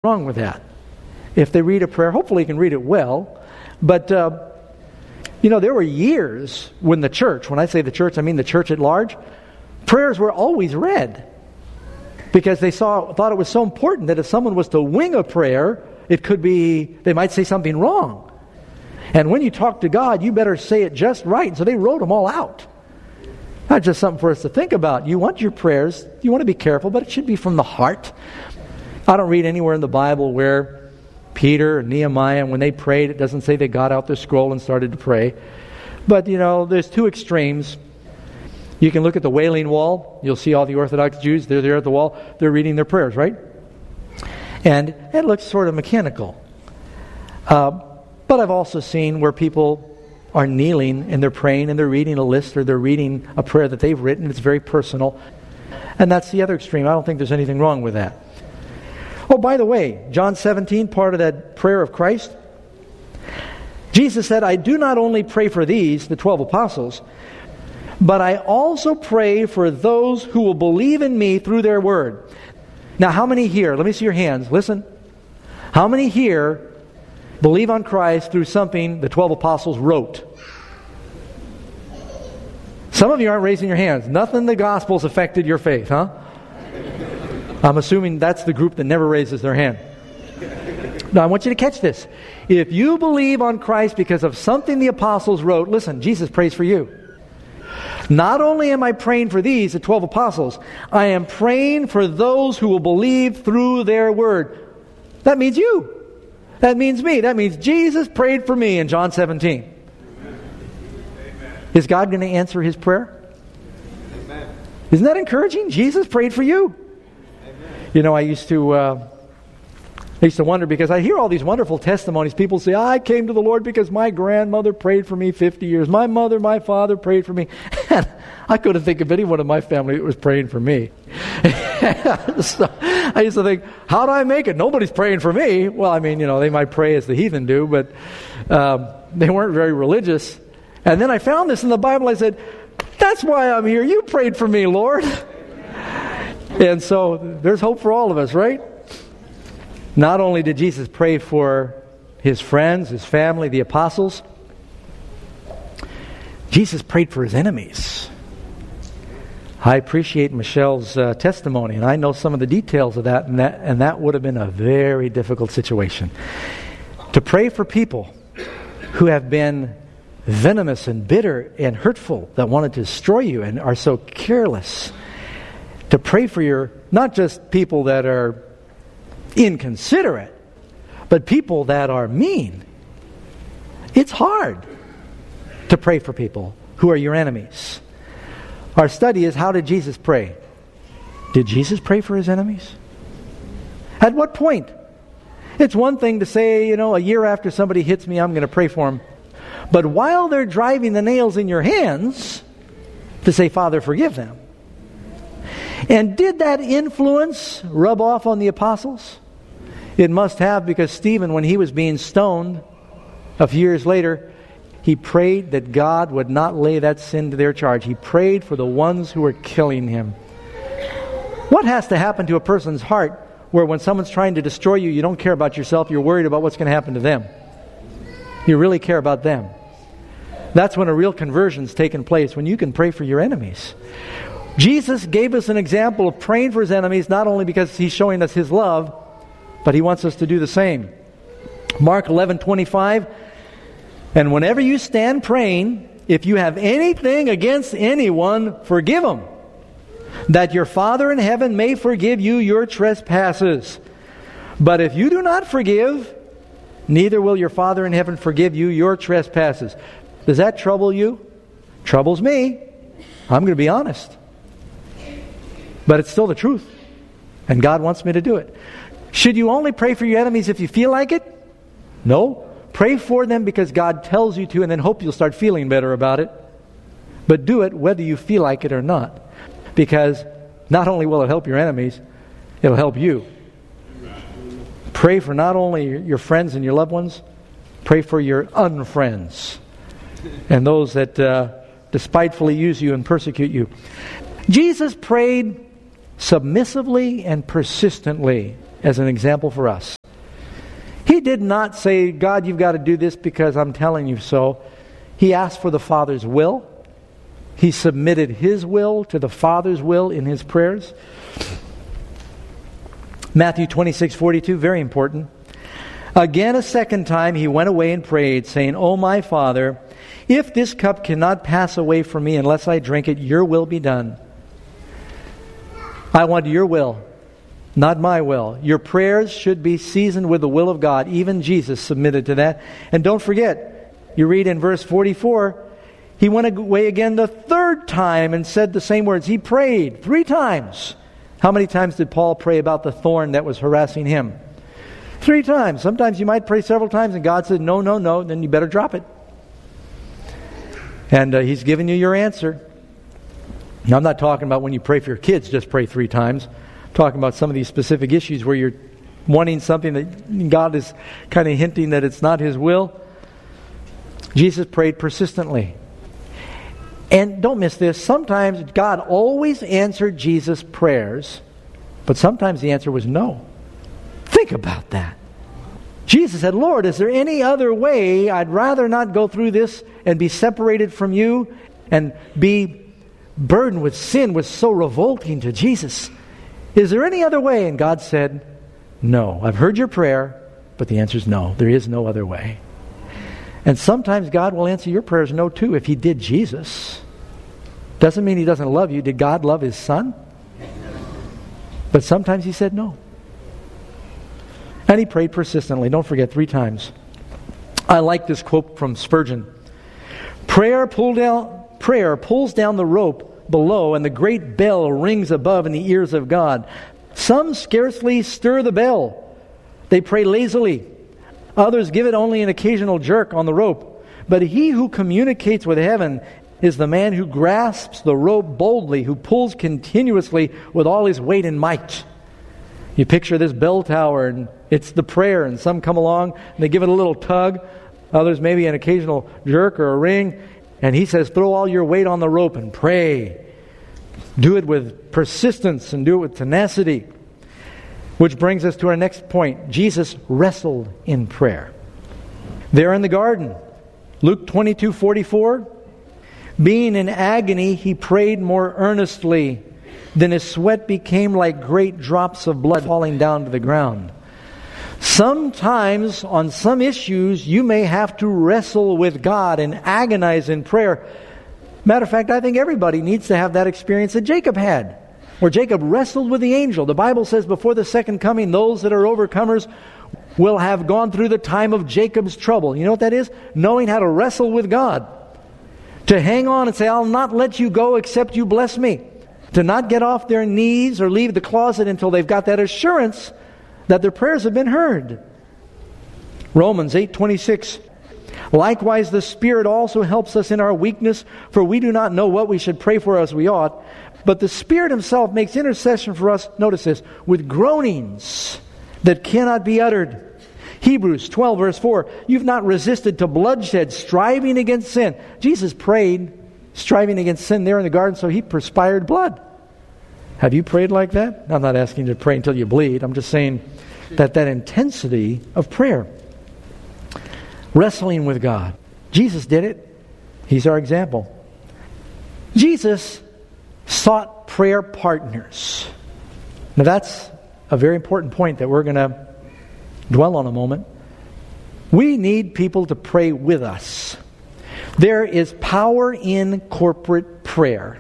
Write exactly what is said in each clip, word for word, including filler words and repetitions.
wrong with that. If they read a prayer, hopefully you can read it well. But, uh, you know, there were years when the church, when I say the church, I mean the church at large, prayers were always read. Because they saw thought it was so important that if someone was to wing a prayer, it could be, they might say something wrong. And when you talk to God, you better say it just right. So they wrote them all out. Not just something for us to think about. You want your prayers, you want to be careful, but it should be from the heart. I don't read anywhere in the Bible where Peter and Nehemiah, when they prayed, it doesn't say they got out their scroll and started to pray. But, you know, there's two extremes. You can look at the Wailing Wall. You'll see all the Orthodox Jews. They're there at the wall. They're reading their prayers, right? And it looks sort of mechanical. Uh, but I've also seen where people are kneeling and they're praying and they're reading a list or they're reading a prayer that they've written. It's very personal. And that's the other extreme. I don't think there's anything wrong with that. Oh, by the way, John seventeen, part of that prayer of Christ, Jesus said, I do not only pray for these, the twelve apostles, but I also pray for those who will believe in me through their word. Now, how many here, let me see your hands, listen. How many here believe on Christ through something the twelve apostles wrote? Some of you aren't raising your hands. Nothing in the Gospels affected your faith, huh? I'm assuming that's the group that never raises their hand. Now, I want you to catch this. If you believe on Christ because of something the apostles wrote, listen, Jesus prays for you. Not only am I praying for these, the twelve apostles, I am praying for those who will believe through their word. That means you. That means me. That means Jesus prayed for me in John seventeen. Amen. Is God going to answer his prayer? Amen. Isn't that encouraging? Jesus prayed for you. Amen. You know, I used to... Uh, I used to wonder because I hear all these wonderful testimonies. People say, I came to the Lord because my grandmother prayed for me fifty years. My mother, my father prayed for me. And I couldn't think of anyone in my family that was praying for me. So I used to think, how do I make it? Nobody's praying for me. Well, I mean, you know, they might pray as the heathen do, but um, they weren't very religious. And then I found this in the Bible. I said, that's why I'm here. You prayed for me, Lord. And so there's hope for all of us, right? Not only did Jesus pray for his friends, his family, the apostles, Jesus prayed for his enemies. I appreciate Michelle's uh, testimony, and I know some of the details of that and, that, and that would have been a very difficult situation. To pray for people who have been venomous and bitter and hurtful, that wanted to destroy you and are so careless. To pray for your, not just people that are inconsiderate, but people that are mean. It's hard to pray for people who are your enemies. Our study is, how did Jesus pray? Did Jesus pray for his enemies? At what point? It's one thing to say, you know, a year after somebody hits me, I'm going to pray for them. But while they're driving the nails in your hands, to say, Father, forgive them. And did that influence rub off on the apostles? It must have, because Stephen, when he was being stoned a few years later, he prayed that God would not lay that sin to their charge. He prayed for the ones who were killing him. What has to happen to a person's heart where when someone's trying to destroy you, you don't care about yourself, you're worried about what's going to happen to them? You really care about them. That's when a real conversion's taken place, when you can pray for your enemies. Jesus gave us an example of praying for his enemies, not only because he's showing us his love, but he wants us to do the same. Mark eleven twenty-five, and whenever you stand praying, if you have anything against anyone, forgive them, that your Father in heaven may forgive you your trespasses. But if you do not forgive, neither will your Father in heaven forgive you your trespasses. Does that trouble you? Troubles me. I'm going to be honest. But it's still the truth. And God wants me to do it. Should you only pray for your enemies if you feel like it? No. Pray for them because God tells you to, and then hope you'll start feeling better about it. But do it whether you feel like it or not. Because not only will it help your enemies, it'll help you. Pray for not only your friends and your loved ones, pray for your unfriends and those that uh, despitefully use you and persecute you. Jesus prayed submissively and persistently as an example for us. He did not say, God, you've got to do this because I'm telling you so. He asked for the Father's will. He submitted His will to the Father's will in His prayers. Matthew twenty-six forty-two, very important. Again, a second time, He went away and prayed, saying, O my Father, if this cup cannot pass away from me unless I drink it, your will be done. I want your will, not my will. Your prayers should be seasoned with the will of God. Even Jesus submitted to that. And don't forget, you read in verse forty-four, He went away again the third time and said the same words. He prayed three times. How many times did Paul pray about the thorn that was harassing him? Three times. Sometimes you might pray several times and God said, no, no, no, then you better drop it. And uh, He's given you your answer. Now, I'm not talking about when you pray for your kids, just pray three times. I'm talking about some of these specific issues where you're wanting something that God is kind of hinting that it's not His will. Jesus prayed persistently. And don't miss this. Sometimes God always answered Jesus' prayers, but sometimes the answer was no. Think about that. Jesus said, Lord, is there any other way? I'd rather not go through this and be separated from you and be burdened with sin was so revolting to Jesus. Is there any other way? And God said, no. I've heard your prayer, but the answer is no. There is no other way. And sometimes God will answer your prayers no too if He did Jesus. Doesn't mean He doesn't love you. Did God love His Son? But sometimes He said no. And He prayed persistently. Don't forget, three times. I like this quote from Spurgeon. Prayer, pull down, prayer pulls down the rope below, and the great bell rings above in the ears of God. Some scarcely stir the bell. They pray lazily. Others give it only an occasional jerk on the rope. But he who communicates with heaven is the man who grasps the rope boldly, who pulls continuously with all his weight and might. You picture this bell tower, and it's the prayer, and some come along, and they give it a little tug. Others maybe an occasional jerk or a ring. And he says, throw all your weight on the rope and pray. Do it with persistence and do it with tenacity. Which brings us to our next point. Jesus wrestled in prayer. There in the garden, Luke twenty-two forty-four, being in agony, He prayed more earnestly. Then His sweat became like great drops of blood falling down to the ground. Sometimes on some issues you may have to wrestle with God and agonize in prayer. Matter of fact, I think everybody needs to have that experience that Jacob had, where Jacob wrestled with the angel. The Bible says before the second coming, those that are overcomers will have gone through the time of Jacob's trouble. You know what that is? Knowing how to wrestle with God. To hang on and say, I'll not let you go except you bless me. To not get off their knees or leave the closet until they've got that assurance that their prayers have been heard. Romans eight twenty-six. Likewise, the Spirit also helps us in our weakness, for we do not know what we should pray for as we ought. But the Spirit Himself makes intercession for us, notice this, with groanings that cannot be uttered. Hebrews twelve verse four. You've not resisted to bloodshed, striving against sin. Jesus prayed, striving against sin there in the garden, so He perspired blood. Have you prayed like that? I'm not asking you to pray until you bleed. I'm just saying that that intensity of prayer. Wrestling with God. Jesus did it. He's our example. Jesus sought prayer partners. Now that's a very important point that we're going to dwell on a moment. We need people to pray with us. There is power in corporate prayer.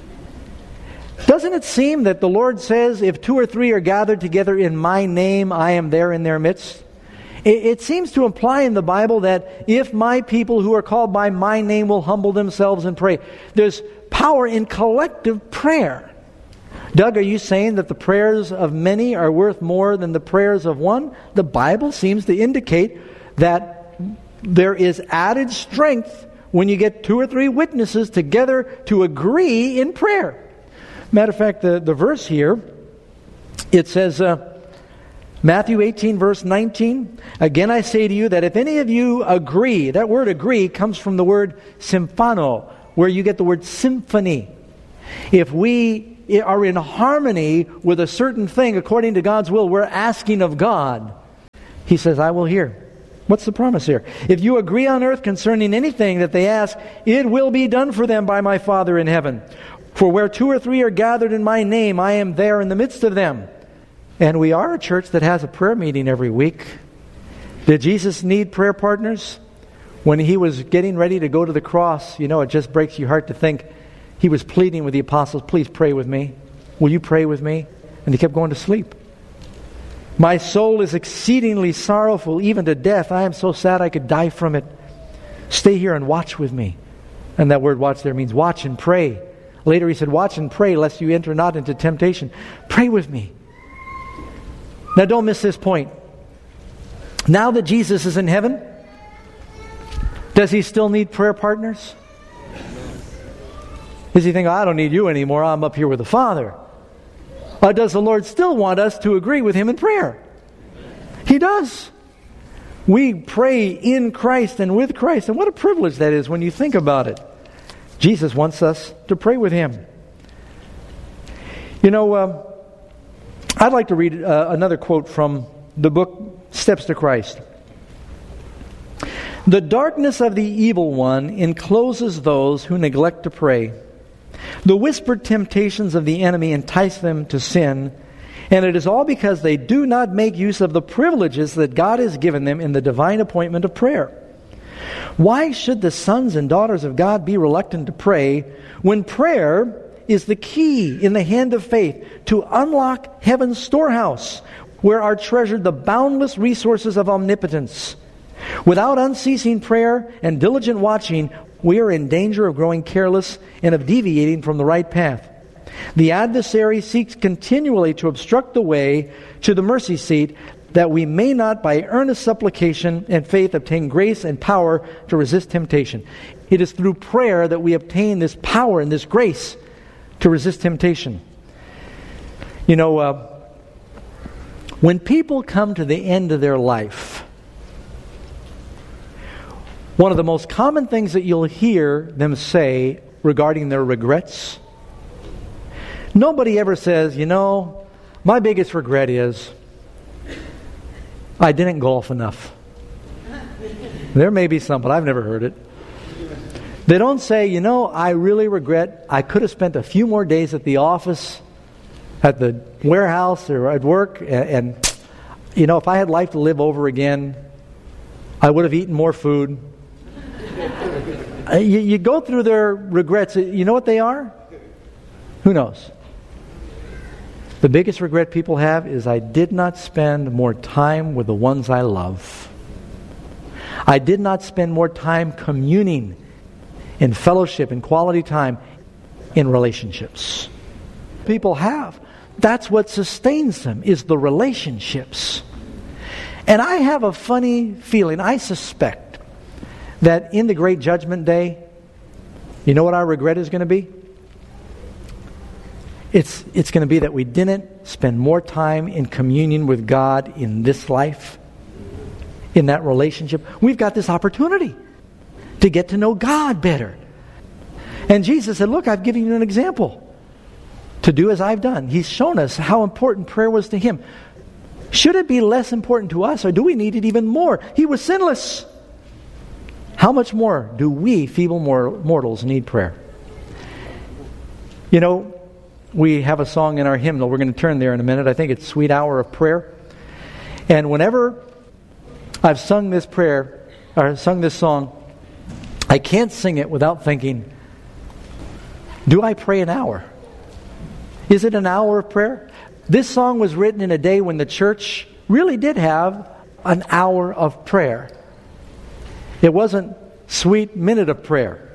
Doesn't it seem that the Lord says, if two or three are gathered together in my name, I am there in their midst? It, it seems to imply in the Bible that if my people who are called by my name will humble themselves and pray, there's power in collective prayer. Doug, are you saying that the prayers of many are worth more than the prayers of one? The Bible seems to indicate that there is added strength when you get two or three witnesses together to agree in prayer. Matter of fact, the, the verse here, it says, uh, Matthew eighteen, verse nineteen, again I say to you that if any of you agree, that word agree comes from the word symphano, where you get the word symphony. If we are in harmony with a certain thing according to God's will, we're asking of God. He says, I will hear. What's the promise here? If you agree on earth concerning anything that they ask, it will be done for them by my Father in heaven. For where two or three are gathered in my name, I am there in the midst of them. And we are a church that has a prayer meeting every week. Did Jesus need prayer partners? When he was getting ready to go to the cross, you know, it just breaks your heart to think he was pleading with the apostles, please pray with me. Will you pray with me? And he kept going to sleep. My soul is exceedingly sorrowful, even to death. I am so sad I could die from it. Stay here and watch with me. And that word watch there means watch and pray. Later he said, watch and pray lest you enter not into temptation. Pray with me. Now don't miss this point. Now that Jesus is in heaven, does he still need prayer partners? Does he think, oh, I don't need you anymore, I'm up here with the Father? Or does the Lord still want us to agree with him in prayer? He does. We pray in Christ and with Christ. And what a privilege that is when you think about it. Jesus wants us to pray with him. You know, uh, I'd like to read uh, another quote from the book Steps to Christ. The darkness of the evil one encloses those who neglect to pray. The whispered temptations of the enemy entice them to sin, and it is all because they do not make use of the privileges that God has given them in the divine appointment of prayer. Why should the sons and daughters of God be reluctant to pray when prayer is the key in the hand of faith to unlock heaven's storehouse, where are treasured the boundless resources of omnipotence? Without unceasing prayer and diligent watching, we are in danger of growing careless and of deviating from the right path. The adversary seeks continually to obstruct the way to the mercy seat, that we may not by earnest supplication and faith obtain grace and power to resist temptation. It is through prayer that we obtain this power and this grace to resist temptation. You know, uh, when people come to the end of their life, one of the most common things that you'll hear them say regarding their regrets, nobody ever says, you know, my biggest regret is I didn't golf enough. There may be some, but I've never heard it. They don't say, you know, I really regret I could have spent a few more days at the office, at the warehouse, or at work, and, and you know, if I had life to live over again, I would have eaten more food. You, you go through their regrets. You know what they are? Who knows? The biggest regret people have is I did not spend more time with the ones I love. I did not spend more time communing in fellowship and quality time in relationships. People have. That's what sustains them, is the relationships. And I have a funny feeling, I suspect, that in the great judgment day, you know what our regret is going to be? It's, it's going to be that we didn't spend more time in communion with God in this life, in that relationship. We've got this opportunity to get to know God better. And Jesus said, look, I've given you an example to do as I've done. He's shown us how important prayer was to him. Should it be less important to us, or do we need it even more? He was sinless. How much more do we, feeble mortals, need prayer? You know, we have a song in our hymnal. We're going to turn there in a minute. I think it's Sweet Hour of Prayer. And whenever I've sung this prayer, or sung this song, I can't sing it without thinking, do I pray an hour? Is it an hour of prayer? This song was written in a day when the church really did have an hour of prayer. It wasn't sweet minute of prayer.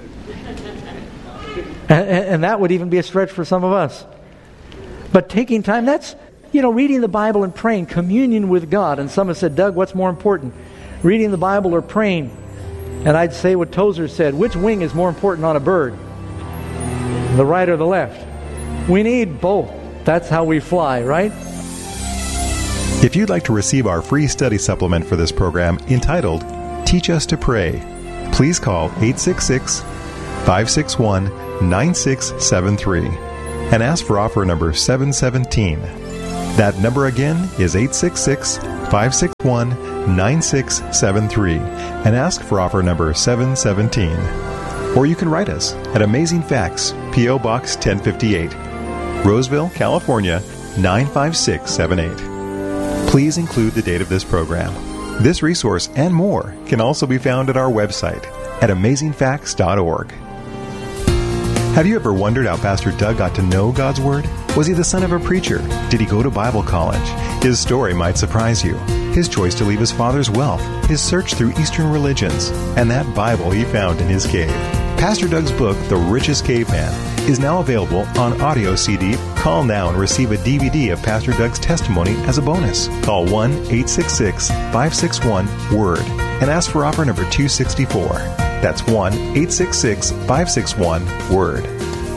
and, and that would even be a stretch for some of us. But taking time, that's, you know, reading the Bible and praying, communion with God. And some have said, Doug, what's more important? Reading the Bible or praying? And I'd say what Tozer said, which wing is more important on a bird? The right or the left? We need both. That's how we fly, right? If you'd like to receive our free study supplement for this program entitled Teach Us to Pray, please call eight six six, five six one, nine six seven three and ask for offer number seven seventeen. That number again is eight six six, five six one, nine six seven three and ask for offer number seven seventeen. Or you can write us at Amazing Facts, P O. Box ten fifty-eight, Roseville, California, nine five six seven eight. Please include the date of this program. This resource and more can also be found at our website at amazing facts dot org. Have you ever wondered how Pastor Doug got to know God's Word? Was he the son of a preacher? Did he go to Bible college? His story might surprise you. His choice to leave his father's wealth, his search through Eastern religions, and that Bible he found in his cave. Pastor Doug's book, The Richest Caveman, is now available on audio C D. Call now and receive a D V D of Pastor Doug's testimony as a bonus. Call one eight six six, five six one, WORD and ask for offer number two sixty-four. That's one eight six six, five six one, WORD.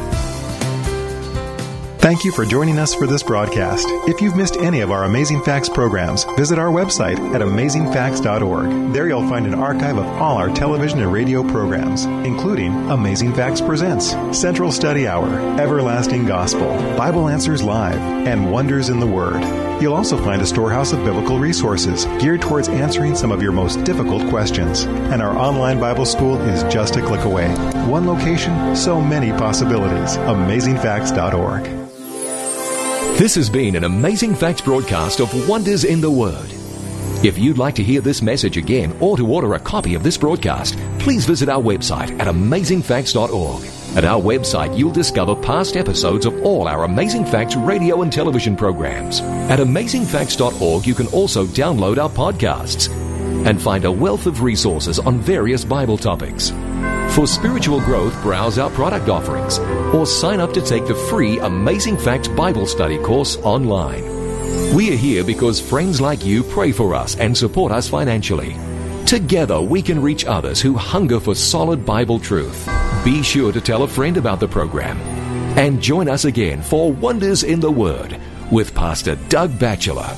Thank you for joining us for this broadcast. If you've missed any of our Amazing Facts programs, visit our website at amazing facts dot org. There you'll find an archive of all our television and radio programs, including Amazing Facts Presents, Central Study Hour, Everlasting Gospel, Bible Answers Live, and Wonders in the Word. You'll also find a storehouse of biblical resources geared towards answering some of your most difficult questions. And our online Bible school is just a click away. One location, so many possibilities. amazing facts dot org. This has been an Amazing Facts broadcast of Wonders in the Word. If you'd like to hear this message again or to order a copy of this broadcast, please visit our website at amazing facts dot org. At our website, you'll discover past episodes of all our Amazing Facts radio and television programs. At amazing facts dot org, you can also download our podcasts and find a wealth of resources on various Bible topics. For spiritual growth, browse our product offerings or sign up to take the free Amazing Facts Bible Study course online. We are here because friends like you pray for us and support us financially. Together, we can reach others who hunger for solid Bible truth. Be sure to tell a friend about the program. And join us again for Wonders in the Word with Pastor Doug Batchelor.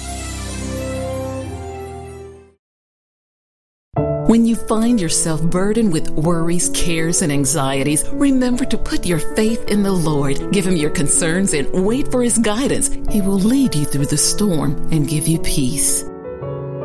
When you find yourself burdened with worries, cares, and anxieties, remember to put your faith in the Lord. Give Him your concerns and wait for His guidance. He will lead you through the storm and give you peace.